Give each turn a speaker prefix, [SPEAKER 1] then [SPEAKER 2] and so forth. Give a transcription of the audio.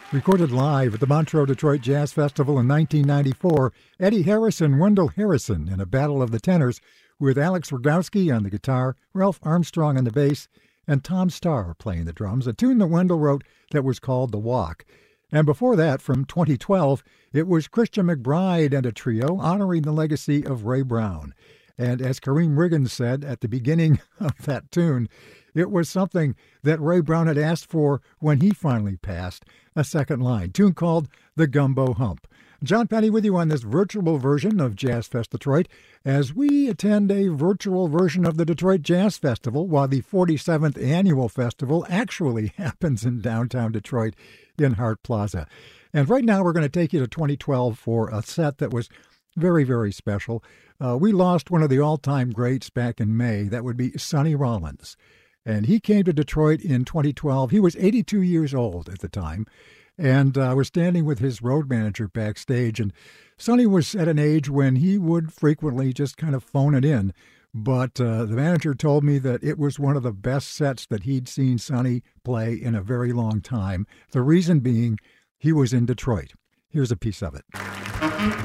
[SPEAKER 1] Recorded live at the Montreux Detroit Jazz Festival in 1994, Eddie Harris and Wendell Harrison in a battle of the tenors with Alex Rogowski on the guitar, Ralph Armstrong on the bass, and Tom Starr playing the drums, a tune that Wendell wrote that was called The Walk. And before that, from 2012, it was Christian McBride and a trio honoring the legacy of Ray Brown. And as Kareem Riggins said at the beginning of that tune, it was something that Ray Brown had asked for when he finally passed, a second line, tune called The Gumbo Hump. John Penny with you on this virtual version of Jazz Fest Detroit as we attend a virtual version of the Detroit Jazz Festival while the 47th annual festival actually happens in downtown Detroit in Hart Plaza. And right now we're going to take you to 2012 for a set that was very, very special. We lost one of the all-time greats back in May. That would be Sonny Rollins. And he came to Detroit in 2012. He was 82 years old at the time. And was standing with his road manager backstage. And Sonny was at an age when he would frequently just kind of phone it in. But the manager told me that it was one of the best sets that he'd seen Sonny play in a very long time. The reason being he was in Detroit. Here's a piece of it.